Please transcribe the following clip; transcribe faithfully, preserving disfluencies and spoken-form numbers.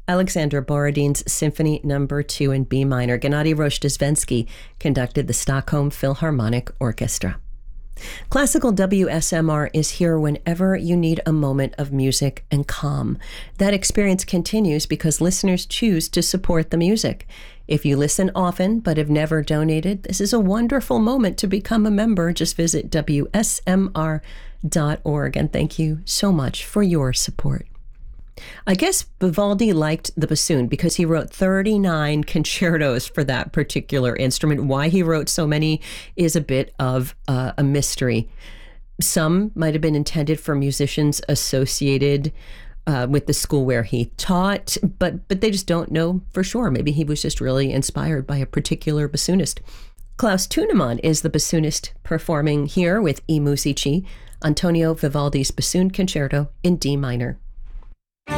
Alexander Borodin's Symphony Number two in B minor. Gennady Rozhdestvensky conducted the Stockholm Philharmonic Orchestra. Classical W S M R is here whenever you need a moment of music and calm. That experience continues because listeners choose to support the music. If you listen often but have never donated, this is a wonderful moment to become a member. Just visit W S M R dot org, and thank you so much for your support. I guess Vivaldi liked the bassoon because he wrote thirty-nine concertos for that particular instrument. Why he wrote so many is a bit of uh, a mystery. Some might have been intended for musicians associated uh, with the school where he taught, but but they just don't know for sure. Maybe he was just really inspired by a particular bassoonist. Klaus Thunemann is the bassoonist performing here with I Musici, Antonio Vivaldi's Bassoon Concerto in D minor.